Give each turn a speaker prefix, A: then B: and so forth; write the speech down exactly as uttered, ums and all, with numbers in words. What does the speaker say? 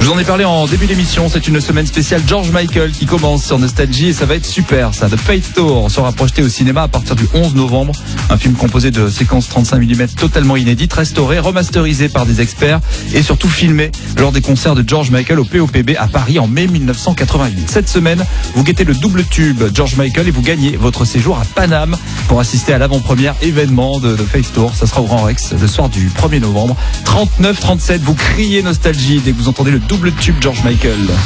A: Je vous en ai parlé en début d'émission, c'est une semaine spéciale George Michael qui commence sur Nostalgie et ça va être super ça. The Faith Tour sera projeté au cinéma à partir du onze novembre. Un film composé de séquences trente-cinq millimètres totalement inédites, restaurées, remasterisées par des experts et surtout filmées lors des concerts de George Michael au P O P B à Paris en mai mille neuf cent quatre-vingt-huit. Cette semaine, vous guettez le double tube George Michael et vous gagnez votre séjour à Paname pour assister à l'avant-première événement de The Faith Tour. Ça sera au Grand Rex le soir du premier novembre. trente-neuf trente-sept, vous criez Nostalgie dès que vous entendez le double tube George Michael.